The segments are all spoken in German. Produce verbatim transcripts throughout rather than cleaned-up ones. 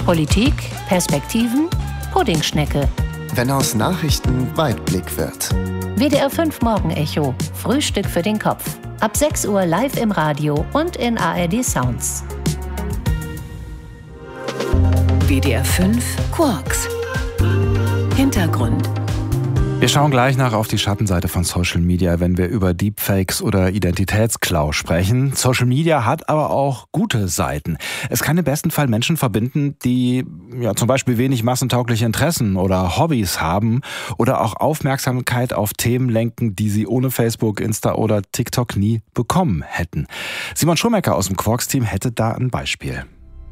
Politik, Perspektiven, Puddingschnecke. Wenn aus Nachrichten Weitblick wird. W D R fünf Morgenecho, Frühstück für den Kopf. Ab sechs Uhr live im Radio und in A R D Sounds. W D R fünf Quarks. Hintergrund. Wir schauen gleich nach auf die Schattenseite von Social Media, wenn wir über Deepfakes oder Identitätsklau sprechen. Social Media hat aber auch gute Seiten. Es kann im besten Fall Menschen verbinden, die ja zum Beispiel wenig massentaugliche Interessen oder Hobbys haben oder auch Aufmerksamkeit auf Themen lenken, die sie ohne Facebook, Insta oder TikTok nie bekommen hätten. Simon Schumacher aus dem Quarks-Team hätte da ein Beispiel.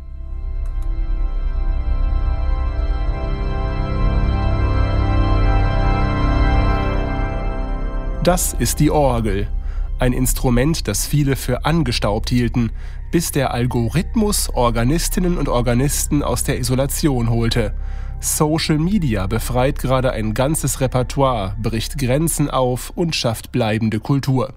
Das ist die Orgel. Ein Instrument, das viele für angestaubt hielten, bis der Algorithmus Organistinnen und Organisten aus der Isolation holte. Social Media befreit gerade ein ganzes Repertoire, bricht Grenzen auf und schafft bleibende Kultur.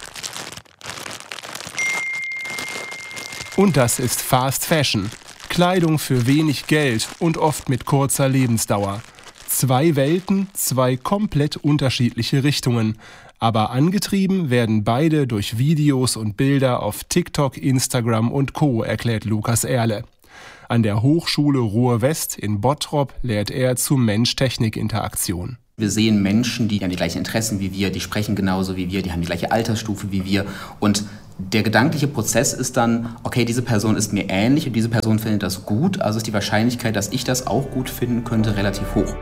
Und das ist Fast Fashion. Kleidung für wenig Geld und oft mit kurzer Lebensdauer. Zwei Welten, zwei komplett unterschiedliche Richtungen. Aber angetrieben werden beide durch Videos und Bilder auf TikTok, Instagram und Co., erklärt Lukas Erle. An der Hochschule Ruhr-West in Bottrop lehrt er zu Mensch-Technik-Interaktion. Wir sehen Menschen, die haben die gleichen Interessen wie wir, die sprechen genauso wie wir, die haben die gleiche Altersstufe wie wir. Und der gedankliche Prozess ist dann, okay, diese Person ist mir ähnlich und diese Person findet das gut, also ist die Wahrscheinlichkeit, dass ich das auch gut finden könnte, relativ hoch.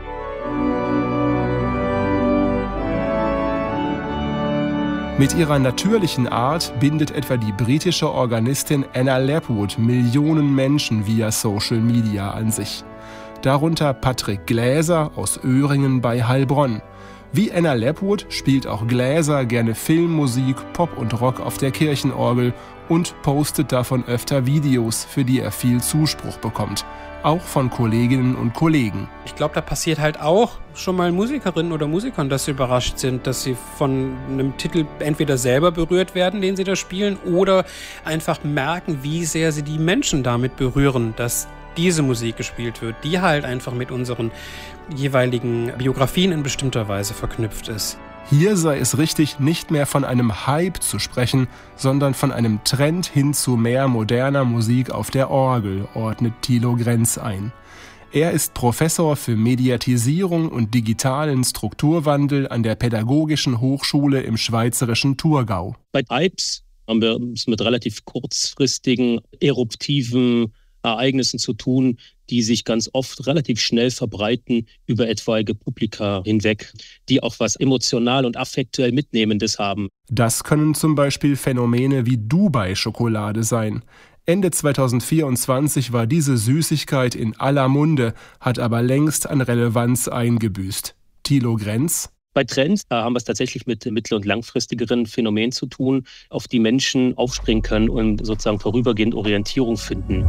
Mit ihrer natürlichen Art bindet etwa die britische Organistin Anna Lapwood Millionen Menschen via Social Media an sich. Darunter Patrick Gläser aus Öhringen bei Heilbronn. Wie Anna Lapwood spielt auch Gläser gerne Filmmusik, Pop und Rock auf der Kirchenorgel und postet davon öfter Videos, für die er viel Zuspruch bekommt. Auch von Kolleginnen und Kollegen. Ich glaube, da passiert halt auch schon mal Musikerinnen oder Musikern, dass sie überrascht sind, dass sie von einem Titel entweder selber berührt werden, den sie da spielen, oder einfach merken, wie sehr sie die Menschen damit berühren, dass diese Musik gespielt wird, die halt einfach mit unseren jeweiligen Biografien in bestimmter Weise verknüpft ist. Hier sei es richtig, nicht mehr von einem Hype zu sprechen, sondern von einem Trend hin zu mehr moderner Musik auf der Orgel, ordnet Thilo Grenz ein. Er ist Professor für Mediatisierung und digitalen Strukturwandel an der Pädagogischen Hochschule im schweizerischen Thurgau. Bei Hypes haben wir es mit relativ kurzfristigen, eruptiven Ereignissen zu tun, die sich ganz oft relativ schnell verbreiten über etwaige Publika hinweg, die auch was emotional und affektuell Mitnehmendes haben. Das können zum Beispiel Phänomene wie Dubai-Schokolade sein. Ende zweitausendvierundzwanzig war diese Süßigkeit in aller Munde, hat aber längst an Relevanz eingebüßt. Thilo Grenz: Bei Trends äh, haben wir es tatsächlich mit mittel- und langfristigeren Phänomenen zu tun, auf die Menschen aufspringen können und sozusagen vorübergehend Orientierung finden.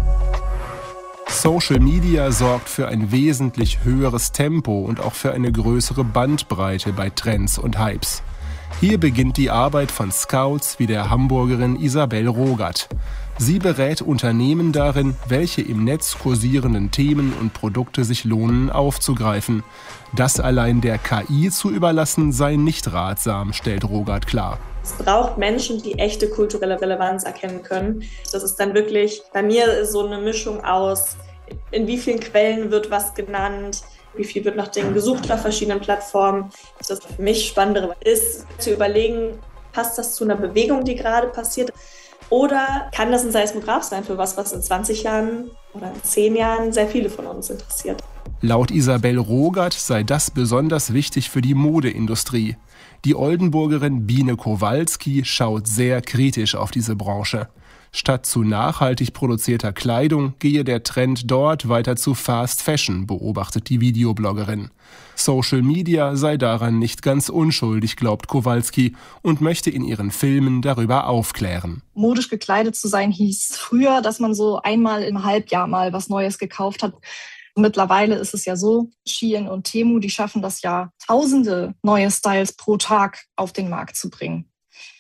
Social Media sorgt für ein wesentlich höheres Tempo und auch für eine größere Bandbreite bei Trends und Hypes. Hier beginnt die Arbeit von Scouts wie der Hamburgerin Isabel Rogert. Sie berät Unternehmen darin, welche im Netz kursierenden Themen und Produkte sich lohnen aufzugreifen. Das allein der K I zu überlassen, sei nicht ratsam, stellt Rogert klar. Es braucht Menschen, die echte kulturelle Relevanz erkennen können. Das ist dann wirklich bei mir so eine Mischung aus, in wie vielen Quellen wird was genannt, wie viel wird nach Dingen gesucht auf verschiedenen Plattformen. Das für mich Spannendere ist, zu überlegen, passt das zu einer Bewegung, die gerade passiert? Oder kann das ein Seismograph sein für was, was in zwanzig Jahren oder in zehn Jahren sehr viele von uns interessiert? Laut Isabel Rogert sei das besonders wichtig für die Modeindustrie. Die Oldenburgerin Biene Kowalski schaut sehr kritisch auf diese Branche. Statt zu nachhaltig produzierter Kleidung gehe der Trend dort weiter zu Fast Fashion, beobachtet die Videobloggerin. Social Media sei daran nicht ganz unschuldig, glaubt Kowalski, und möchte in ihren Filmen darüber aufklären. Modisch gekleidet zu sein hieß früher, dass man so einmal im Halbjahr mal was Neues gekauft hat. Mittlerweile ist es ja so, Shein und Temu, die schaffen das ja, tausende neue Styles pro Tag auf den Markt zu bringen.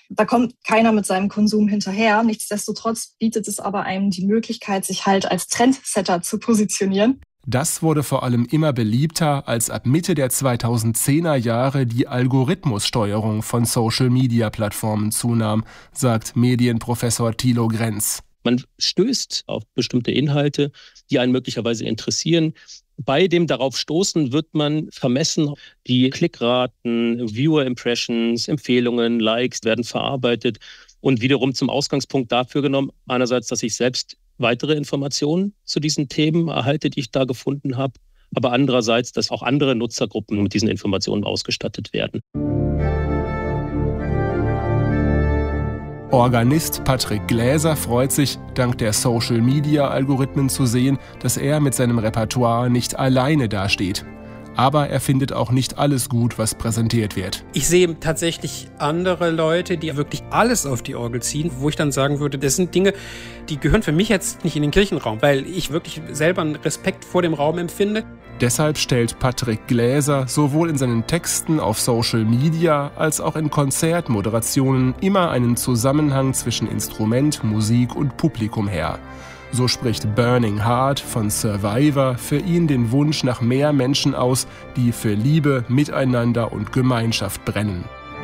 Da kommt keiner mit seinem Konsum hinterher. Nichtsdestotrotz bietet es aber einem die Möglichkeit, sich halt als Trendsetter zu positionieren. Das wurde vor allem immer beliebter, als ab Mitte der zweitausendzehner Jahre die Algorithmussteuerung von Social-Media-Plattformen zunahm, sagt Medienprofessor Thilo Grenz. Man stößt auf bestimmte Inhalte, die einen möglicherweise interessieren. Bei dem darauf Stoßen wird man vermessen. Die Klickraten, Viewer-Impressions, Empfehlungen, Likes werden verarbeitet und wiederum zum Ausgangspunkt dafür genommen, einerseits, dass ich selbst weitere Informationen zu diesen Themen erhalte, die ich da gefunden habe, aber andererseits, dass auch andere Nutzergruppen mit diesen Informationen ausgestattet werden. Organist Patrick Gläser freut sich, dank der Social-Media-Algorithmen zu sehen, dass er mit seinem Repertoire nicht alleine dasteht. Aber er findet auch nicht alles gut, was präsentiert wird. Ich sehe tatsächlich andere Leute, die wirklich alles auf die Orgel ziehen, wo ich dann sagen würde, das sind Dinge, die gehören für mich jetzt nicht in den Kirchenraum, weil ich wirklich selber einen Respekt vor dem Raum empfinde. Deshalb stellt Patrick Gläser sowohl in seinen Texten auf Social Media als auch in Konzertmoderationen immer einen Zusammenhang zwischen Instrument, Musik und Publikum her. So spricht Burning Heart von Survivor für ihn den Wunsch nach mehr Menschen aus, die für Liebe, Miteinander und Gemeinschaft brennen.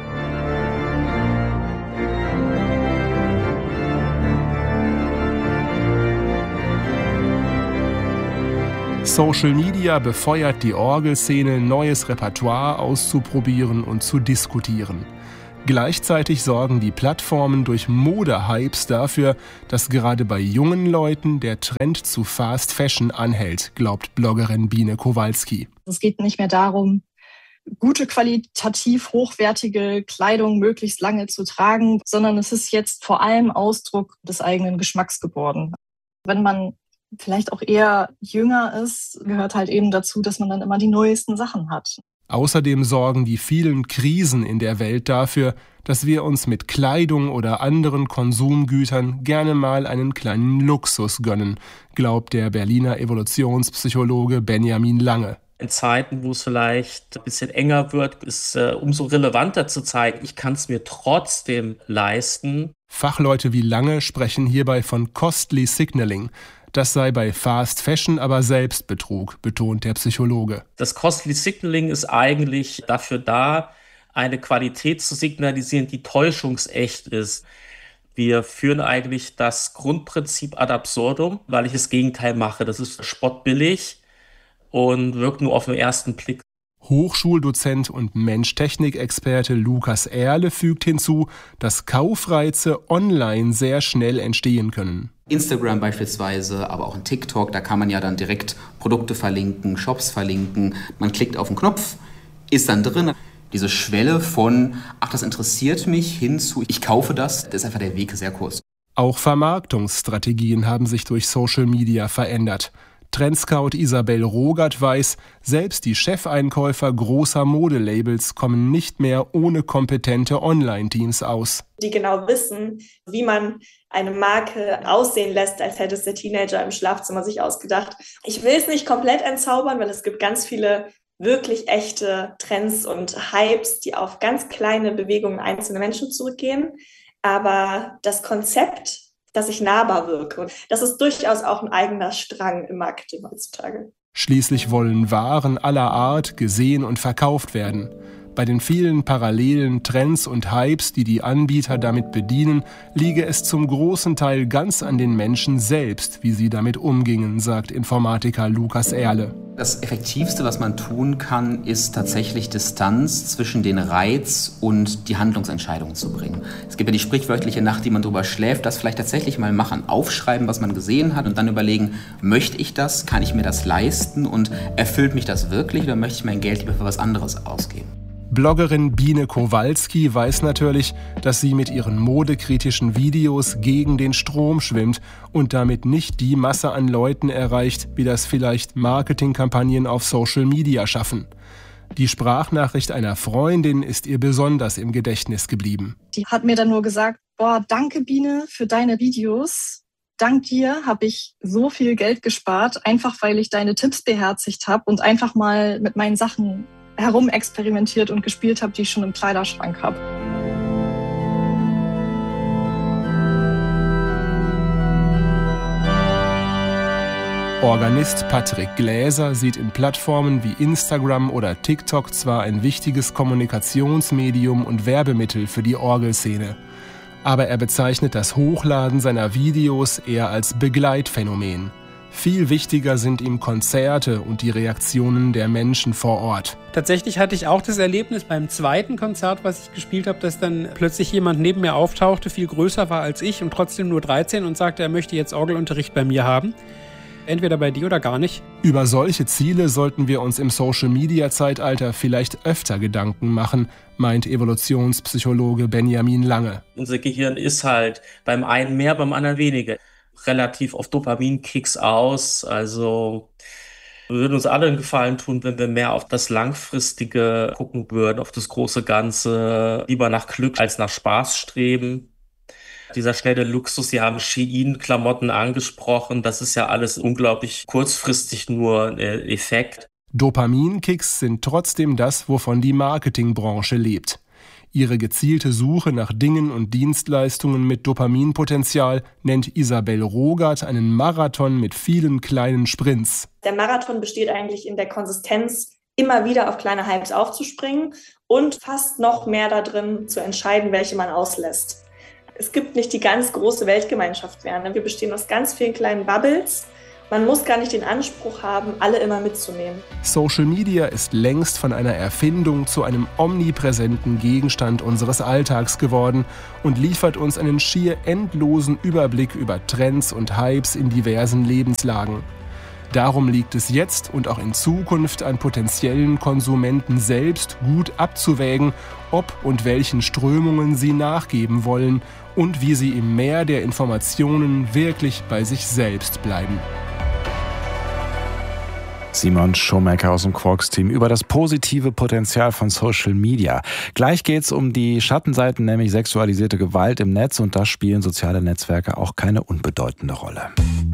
Social Media befeuert die Orgelszene, neues Repertoire auszuprobieren und zu diskutieren. Gleichzeitig sorgen die Plattformen durch Modehypes dafür, dass gerade bei jungen Leuten der Trend zu Fast Fashion anhält, glaubt Bloggerin Biene Kowalski. Es geht nicht mehr darum, gute, qualitativ hochwertige Kleidung möglichst lange zu tragen, sondern es ist jetzt vor allem Ausdruck des eigenen Geschmacks geworden. Wenn man vielleicht auch eher jünger ist, gehört halt eben dazu, dass man dann immer die neuesten Sachen hat. Außerdem sorgen die vielen Krisen in der Welt dafür, dass wir uns mit Kleidung oder anderen Konsumgütern gerne mal einen kleinen Luxus gönnen, glaubt der Berliner Evolutionspsychologe Benjamin Lange. In Zeiten, wo es vielleicht ein bisschen enger wird, ist es äh, umso relevanter zu zeigen, ich kann es mir trotzdem leisten. Fachleute wie Lange sprechen hierbei von Costly Signaling. Das sei bei Fast Fashion aber Selbstbetrug, betont der Psychologe. Das Costly Signaling ist eigentlich dafür da, eine Qualität zu signalisieren, die täuschungsecht ist. Wir führen eigentlich das Grundprinzip ad absurdum, weil ich das Gegenteil mache. Das ist spottbillig und wirkt nur auf den ersten Blick. Hochschuldozent und Mensch-Technik-Experte Lukas Erle fügt hinzu, dass Kaufreize online sehr schnell entstehen können. Instagram beispielsweise, aber auch in TikTok, da kann man ja dann direkt Produkte verlinken, Shops verlinken. Man klickt auf den Knopf, ist dann drin. Diese Schwelle von, ach, das interessiert mich, hin zu, ich kaufe das, das ist einfach der Weg sehr kurz. Auch Vermarktungsstrategien haben sich durch Social Media verändert. Trendscout Isabel Rogert weiß, selbst die Chefeinkäufer großer Modelabels kommen nicht mehr ohne kompetente Online-Teams aus. Die genau wissen, wie man eine Marke aussehen lässt, als hätte es der Teenager im Schlafzimmer sich ausgedacht. Ich will es nicht komplett entzaubern, weil es gibt ganz viele wirklich echte Trends und Hypes, die auf ganz kleine Bewegungen einzelner Menschen zurückgehen. Aber das Konzept, dass ich nahbar wirke, und das ist durchaus auch ein eigener Strang im Marketing heutzutage. Schließlich wollen Waren aller Art gesehen und verkauft werden. Bei den vielen parallelen Trends und Hypes, die die Anbieter damit bedienen, liege es zum großen Teil ganz an den Menschen selbst, wie sie damit umgingen, sagt Informatiker Lukas Erle. Das Effektivste, was man tun kann, ist tatsächlich Distanz zwischen den Reiz und die Handlungsentscheidung zu bringen. Es gibt ja die sprichwörtliche Nacht, die man drüber schläft, das vielleicht tatsächlich mal machen, aufschreiben, was man gesehen hat und dann überlegen, möchte ich das, kann ich mir das leisten und erfüllt mich das wirklich oder möchte ich mein Geld lieber für was anderes ausgeben? Bloggerin Biene Kowalski weiß natürlich, dass sie mit ihren modekritischen Videos gegen den Strom schwimmt und damit nicht die Masse an Leuten erreicht, wie das vielleicht Marketingkampagnen auf Social Media schaffen. Die Sprachnachricht einer Freundin ist ihr besonders im Gedächtnis geblieben. Die hat mir dann nur gesagt, boah, danke Biene für deine Videos. Dank dir habe ich so viel Geld gespart, einfach weil ich deine Tipps beherzigt habe und einfach mal mit meinen Sachen herumexperimentiert und gespielt habe, die ich schon im Kleiderschrank habe. Organist Patrick Gläser sieht in Plattformen wie Instagram oder TikTok zwar ein wichtiges Kommunikationsmedium und Werbemittel für die Orgelszene, aber er bezeichnet das Hochladen seiner Videos eher als Begleitphänomen. Viel wichtiger sind ihm Konzerte und die Reaktionen der Menschen vor Ort. Tatsächlich hatte ich auch das Erlebnis beim zweiten Konzert, was ich gespielt habe, dass dann plötzlich jemand neben mir auftauchte, viel größer war als ich und trotzdem nur dreizehn und sagte, er möchte jetzt Orgelunterricht bei mir haben. Entweder bei dir oder gar nicht. Über solche Ziele sollten wir uns im Social-Media-Zeitalter vielleicht öfter Gedanken machen, meint Evolutionspsychologe Benjamin Lange. Unser Gehirn ist halt beim einen mehr, beim anderen weniger. Relativ auf Dopaminkicks aus. Also wir würden uns alle einen Gefallen tun, wenn wir mehr auf das Langfristige gucken würden, auf das große Ganze, lieber nach Glück als nach Spaß streben. Dieser schnelle Luxus, Sie haben Shein-Klamotten angesprochen, das ist ja alles unglaublich kurzfristig nur ein Effekt. Dopaminkicks sind trotzdem das, wovon die Marketingbranche lebt. Ihre gezielte Suche nach Dingen und Dienstleistungen mit Dopaminpotenzial nennt Isabel Rogert einen Marathon mit vielen kleinen Sprints. Der Marathon besteht eigentlich in der Konsistenz, immer wieder auf kleine Hypes aufzuspringen und fast noch mehr darin zu entscheiden, welche man auslässt. Es gibt nicht die ganz große Weltgemeinschaft mehr. Wir bestehen aus ganz vielen kleinen Bubbles. Man muss gar nicht den Anspruch haben, alle immer mitzunehmen. Social Media ist längst von einer Erfindung zu einem omnipräsenten Gegenstand unseres Alltags geworden und liefert uns einen schier endlosen Überblick über Trends und Hypes in diversen Lebenslagen. Darum liegt es jetzt und auch in Zukunft an potenziellen Konsumenten selbst gut abzuwägen, ob und welchen Strömungen sie nachgeben wollen und wie sie im Meer der Informationen wirklich bei sich selbst bleiben. Simon Schomecker aus dem Quarks-Team über das positive Potenzial von Social Media. Gleich geht's um die Schattenseiten, nämlich sexualisierte Gewalt im Netz, und da spielen soziale Netzwerke auch keine unbedeutende Rolle.